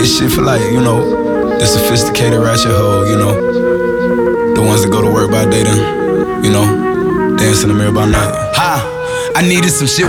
This shit for like, you know, the sophisticated ratchet hoe, you know. The ones that go to work by day then, you know, dance in the mirror by night. Ha! I needed some shit